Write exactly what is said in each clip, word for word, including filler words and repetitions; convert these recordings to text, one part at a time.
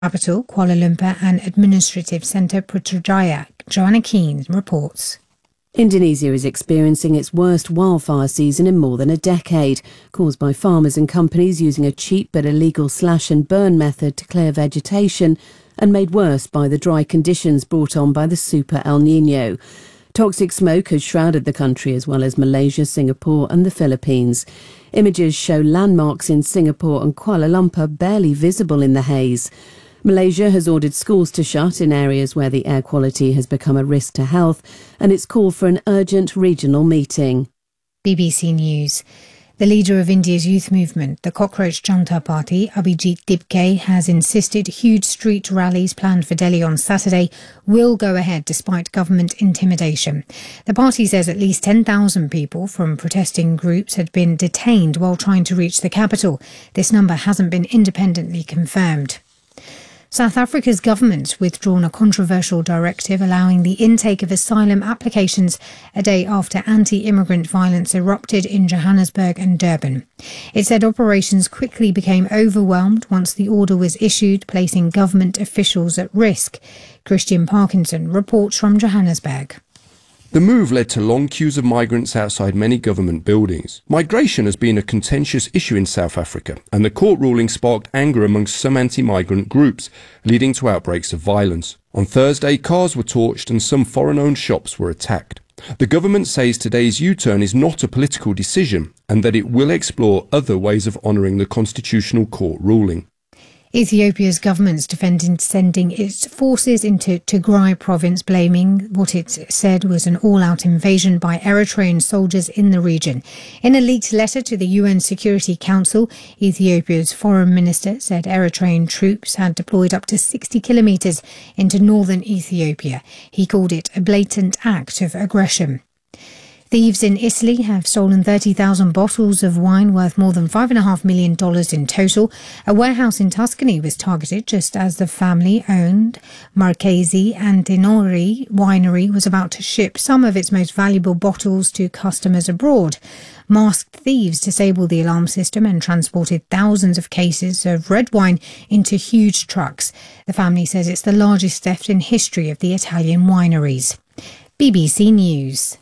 capital, Kuala Lumpur, and administrative centre Putrajaya. Joanna Keane reports. Indonesia is experiencing its worst wildfire season in more than a decade, caused by farmers and companies using a cheap but illegal slash and burn method to clear vegetation, and made worse by the dry conditions brought on by the Super El Niño. Toxic smoke has shrouded the country as well as Malaysia, Singapore and the Philippines. Images show landmarks in Singapore and Kuala Lumpur barely visible in the haze. Malaysia has ordered schools to shut in areas where the air quality has become a risk to health, and it's called for an urgent regional meeting. B B C News. The leader of India's youth movement, the Cockroach Janata Party, Abhijit Dibke, has insisted huge street rallies planned for Delhi on Saturday will go ahead despite government intimidation. The party says at least ten thousand people from protesting groups had been detained while trying to reach the capital. This number hasn't been independently confirmed. South Africa's government withdrawn a controversial directive allowing the intake of asylum applications a day after anti-immigrant violence erupted in Johannesburg and Durban. It said operations quickly became overwhelmed once the order was issued, placing government officials at risk. Christian Parkinson reports from Johannesburg. The move led to long queues of migrants outside many government buildings. Migration has been a contentious issue in South Africa, and the court ruling sparked anger amongst some anti-migrant groups, leading to outbreaks of violence. On Thursday, cars were torched and some foreign-owned shops were attacked. The government says today's U-turn is not a political decision and that it will explore other ways of honouring the Constitutional Court ruling. Ethiopia's government's defending sending its forces into Tigray province, blaming what it said was an all-out invasion by Eritrean soldiers in the region. In a leaked letter to the U N Security Council, Ethiopia's foreign minister said Eritrean troops had deployed up to sixty kilometres into northern Ethiopia. He called it a blatant act of aggression. Thieves in Italy have stolen thirty thousand bottles of wine worth more than five point five million dollars in total. A warehouse in Tuscany was targeted just as the family-owned Marchesi Antinori winery was about to ship some of its most valuable bottles to customers abroad. Masked thieves disabled the alarm system and transported thousands of cases of red wine into huge trucks. The family says it's the largest theft in history of the Italian wineries. B B C News.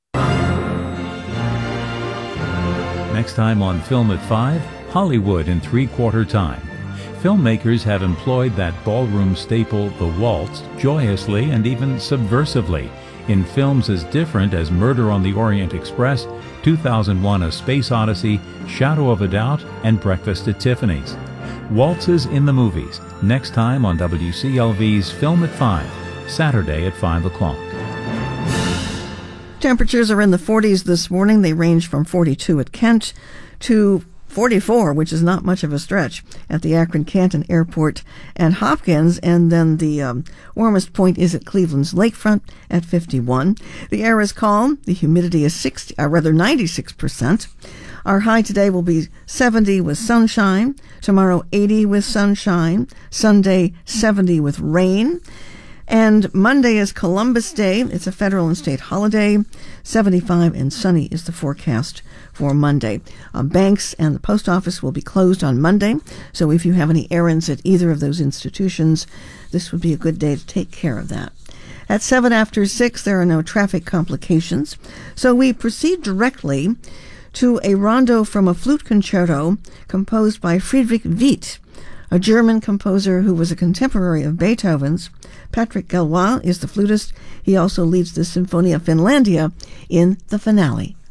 Next time on Film at five, Hollywood in three-quarter time. Filmmakers have employed that ballroom staple, the waltz, joyously and even subversively in films as different as Murder on the Orient Express, two thousand one A Space Odyssey, Shadow of a Doubt, and Breakfast at Tiffany's. Waltzes in the movies, next time on W C L V's Film at five, Saturday at five o'clock. Temperatures are in the forties this morning. They range from forty-two at Kent to forty-four, which is not much of a stretch, at the Akron-Canton Airport and Hopkins. And then the um, warmest point is at Cleveland's lakefront at fifty-one. The air is calm. The humidity is sixty, uh, rather ninety-six percent. Our high today will be seventy with sunshine. Tomorrow, eighty with sunshine. Sunday, seventy with rain. And Monday is Columbus Day. It's a federal and state holiday. seventy-five and sunny is the forecast for Monday. Uh, banks and the post office will be closed on Monday. So if you have any errands at either of those institutions, this would be a good day to take care of that. At seven after six, there are no traffic complications. So we proceed directly to a rondo from a flute concerto composed by Friedrich Witt, a German composer who was a contemporary of Beethoven's. Patrick Galois is the flutist. He also leads the Sinfonia Finlandia in the finale.